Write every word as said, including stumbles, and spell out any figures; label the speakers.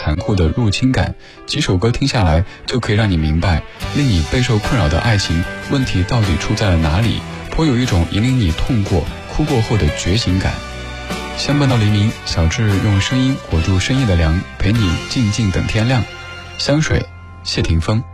Speaker 1: 残酷的入侵感。几首歌听下来，就可以让你明白令你备受困扰的爱情问题到底出在了哪里，颇有一种引领你痛过哭过后的觉醒感。相伴到黎明，小智用声音裹住深夜的凉，陪你静静等天亮。香水，谢霆锋。